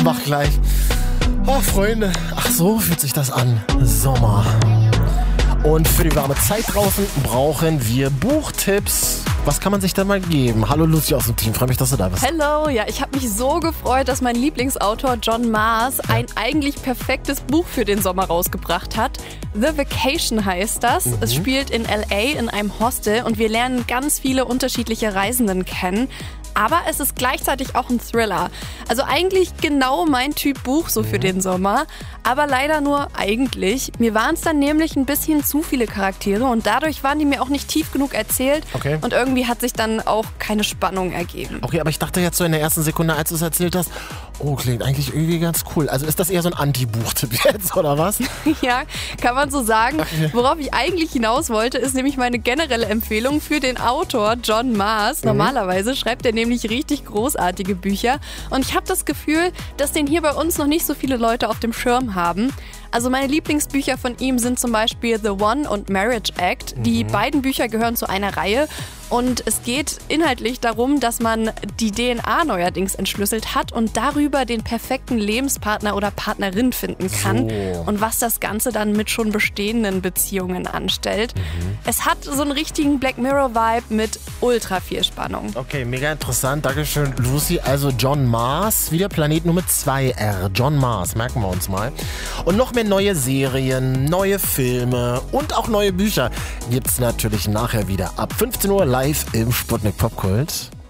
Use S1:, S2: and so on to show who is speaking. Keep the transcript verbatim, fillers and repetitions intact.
S1: Offenbach gleich. Oh, Freunde, ach so fühlt sich das an. Sommer. Und für die warme Zeit draußen brauchen wir Buchtipps. Was kann man sich da mal geben? Hallo Lucy aus dem Team, freue mich, dass du da bist.
S2: Hello, ja, ich habe mich so gefreut, dass mein Lieblingsautor John Maas ein eigentlich perfektes Buch für den Sommer rausgebracht hat. The Vacation heißt das. Mhm. Es spielt in L A in einem Hostel und wir lernen ganz viele unterschiedliche Reisenden kennen. Aber es ist gleichzeitig auch ein Thriller. Also eigentlich genau mein Typ Buch so für den Sommer. Aber leider nur eigentlich. Mir waren es dann nämlich ein bisschen zu viele Charaktere und dadurch waren die mir auch nicht tief genug erzählt.
S1: Okay.
S2: Und irgendwie hat sich dann auch keine Spannung ergeben.
S1: Okay, aber ich dachte jetzt so in der ersten Sekunde, als du es erzählt hast, oh, klingt eigentlich irgendwie ganz cool. Also ist das eher so ein Anti-Buchtipp jetzt, oder was?
S2: Ja, kann man so sagen. Worauf ich eigentlich hinaus wollte, ist nämlich meine generelle Empfehlung für den Autor John Maas. Normalerweise schreibt er nämlich richtig großartige Bücher. Und ich habe das Gefühl, dass den hier bei uns noch nicht so viele Leute auf dem Schirm haben. Also meine Lieblingsbücher von ihm sind zum Beispiel The One und Marriage Act. Die mhm. beiden Bücher gehören zu einer Reihe. Und es geht inhaltlich darum, dass man die D N A neuerdings entschlüsselt hat und darüber den perfekten Lebenspartner oder Partnerin finden kann. So. Und was das Ganze dann mit schon bestehenden Beziehungen anstellt. Mhm. Es hat so einen richtigen Black Mirror-Vibe mit ultra viel Spannung.
S1: Okay, mega interessant. Dankeschön, Lucy. Also John Maas, wieder Planet nur mit zwei R. John Maas, merken wir uns mal. Und noch mehr neue Serien, neue Filme und auch neue Bücher gibt's natürlich nachher wieder ab fünfzehn Uhr live im Sputnik Popkult.